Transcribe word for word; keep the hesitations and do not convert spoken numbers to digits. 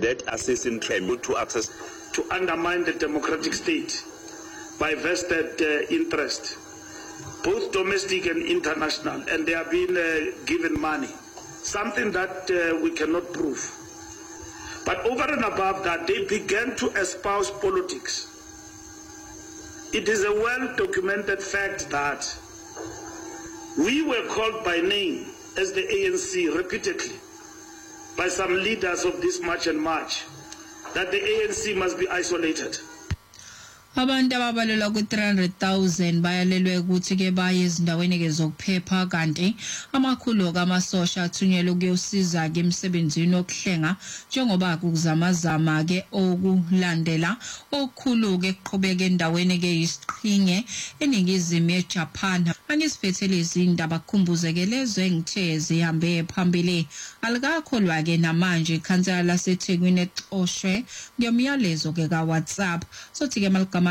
that assassin tribe to access to undermine the democratic state by vested uh, interest, both domestic and international, and they have been uh, given money, something that uh, we cannot prove. But over and above that, they began to espouse politics. It is a well-documented fact that we were called by name as the A N C repeatedly by some leaders of this March and March, that the A N C must be isolated. Abantu ababalelwa ku three hundred thousand bayalelwe ukuthi ke baye ezindaweni ke zokuphepha kanti amakhulu kamasosha athunyelwe ukuyosiza ke emsebenzini okuhlenga njengoba kuzamazama ke okulandela okukhulu ke kuqhubeka endaweni ke isiqhinge eningizimu yeJapan. Angisifethele izindaba kukhumbuze lezwe ngithe zihambe phambili alikakholwa ke namanje ikhansela laseThekwini exoshwe ngomyalezo ke ka WhatsApp sothi ke malika